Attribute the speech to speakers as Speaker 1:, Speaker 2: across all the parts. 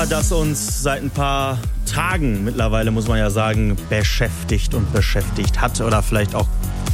Speaker 1: Thema, das uns seit ein paar Tagen mittlerweile, muss man ja sagen, beschäftigt und beschäftigt hat oder vielleicht auch,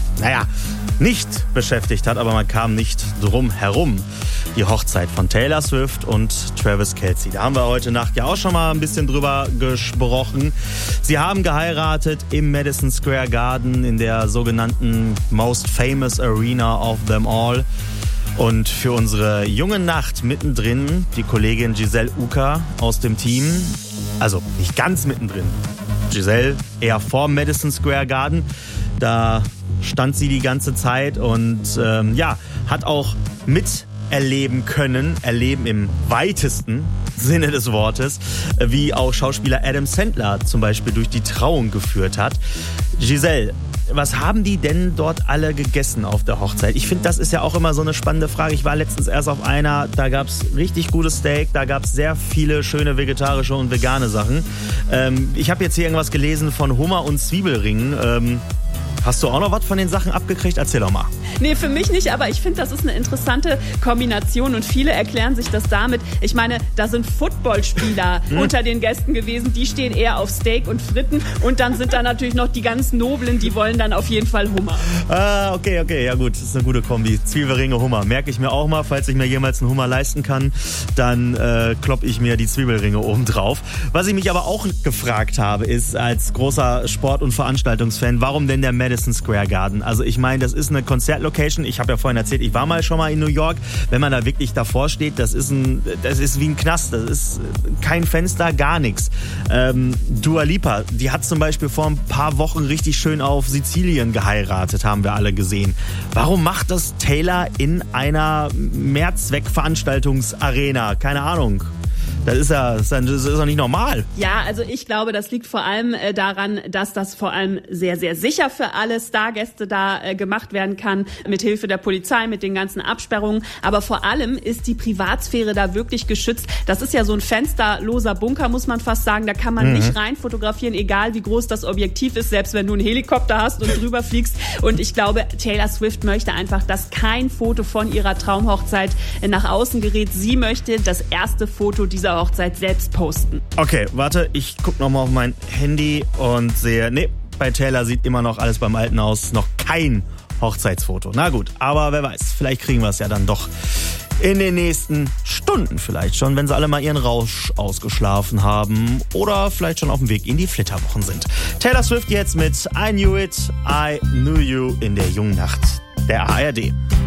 Speaker 1: nicht beschäftigt hat, aber man kam nicht drum herum. Die Hochzeit von Taylor Swift und Travis Kelce. Da haben wir heute Nacht ja auch schon mal ein bisschen drüber gesprochen. Sie haben geheiratet im Madison Square Garden in der sogenannten Most Famous Arena of them all. Und für unsere junge Nacht mittendrin die Kollegin Giselle Uka aus dem Team. Also nicht ganz mittendrin. Giselle eher vor Madison Square Garden. Da stand sie die ganze Zeit und hat auch miterleben können, erleben im weitesten Sinne des Wortes, wie auch Schauspieler Adam Sandler zum Beispiel durch die Trauung geführt hat. Giselle, was haben die denn dort alle gegessen auf der Hochzeit? Ich finde, das ist ja auch immer so eine spannende Frage. Ich war letztens erst auf einer, da gab es richtig gutes Steak, da gab es sehr viele schöne vegetarische und vegane Sachen. Ich habe jetzt hier irgendwas gelesen von Hummer und Zwiebelringen. Hast du auch noch was von den Sachen abgekriegt? Erzähl doch mal.
Speaker 2: Nee, für mich nicht, aber ich finde, das ist eine interessante Kombination und viele erklären sich das damit. Ich meine, da sind Footballspieler unter den Gästen gewesen, die stehen eher auf Steak und Fritten und dann sind da natürlich noch die ganz Noblen, die wollen dann auf jeden Fall Hummer.
Speaker 1: Ah, okay, ja gut, das ist eine gute Kombi. Zwiebelringe, Hummer, merke ich mir auch mal, falls ich mir jemals einen Hummer leisten kann, dann klopp ich mir die Zwiebelringe oben drauf. Was ich mich aber auch gefragt habe, ist als großer Sport- und Veranstaltungsfan, warum denn der Madison Square Garden? Also ich meine, das ist eine Konzertlocation. Ich habe ja vorhin erzählt, ich war mal schon mal in New York. Wenn man da wirklich davor steht, das ist wie ein Knast. Das ist kein Fenster, gar nichts. Dua Lipa, die hat zum Beispiel vor ein paar Wochen richtig schön auf Sizilien geheiratet, haben wir alle gesehen. Warum macht das Taylor in einer Mehrzweckveranstaltungsarena? Keine Ahnung. Das ist doch nicht normal.
Speaker 2: Ja, also ich glaube, das liegt vor allem daran, dass das vor allem sehr, sehr sicher für alle Stargäste da gemacht werden kann, mit Hilfe der Polizei, mit den ganzen Absperrungen. Aber vor allem ist die Privatsphäre da wirklich geschützt. Das ist ja so ein fensterloser Bunker, muss man fast sagen. Da kann man nicht rein fotografieren, egal wie groß das Objektiv ist, selbst wenn du einen Helikopter hast und drüber fliegst. Und ich glaube, Taylor Swift möchte einfach, dass kein Foto von ihrer Traumhochzeit nach außen gerät. Sie möchte das erste Foto dieser Hochzeit selbst posten.
Speaker 1: Okay, warte, ich guck nochmal auf mein Handy und sehe, bei Taylor sieht immer noch alles beim Alten aus, noch kein Hochzeitsfoto. Na gut, aber wer weiß, vielleicht kriegen wir es ja dann doch in den nächsten Stunden vielleicht schon, wenn sie alle mal ihren Rausch ausgeschlafen haben oder vielleicht schon auf dem Weg in die Flitterwochen sind. Taylor Swift jetzt mit I Knew It, I Knew You in der jungen Nacht der ARD.